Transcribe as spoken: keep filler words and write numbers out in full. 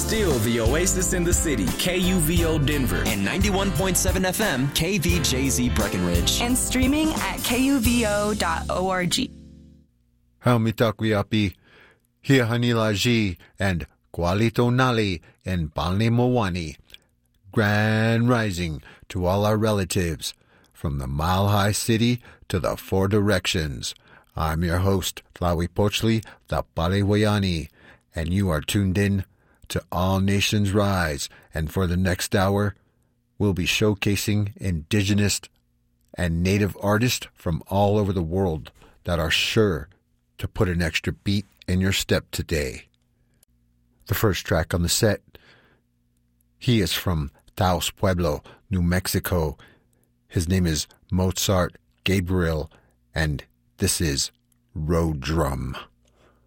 still the oasis in the city, K U V O Denver. And ninety-one point seven F M, K V J Z Breckenridge. And streaming at K U V O dot org. Haumitakwiapi, Hiahanilaji, and Kualito Nali and Balnimowani. Grand rising to all our relatives, from the Mile High City to the Four Directions. I'm your host, Tlawi Pochli, the Palewayani, and you are tuned in to All Nations Rise. And for the next hour, we'll be showcasing indigenous and native artists from all over the world that are sure to put an extra beat in your step today. The first track on the set, he is from Taos Pueblo, New Mexico. His name is Mozart Gabriel, and this is Road Drum.